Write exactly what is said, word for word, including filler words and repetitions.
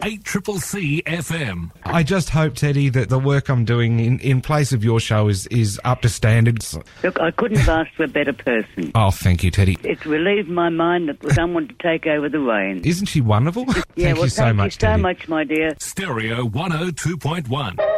eight C C C F M. I just hope, Teddy, that the work I'm doing in, in place of your show is, is up to standards. Look, I couldn't have asked for a better person. Oh, thank you, Teddy. It's relieved my mind that someone to take over the reins. Isn't she wonderful? Yeah, thank well, you so thank much, you so Teddy. much, my dear. Stereo one oh two point one.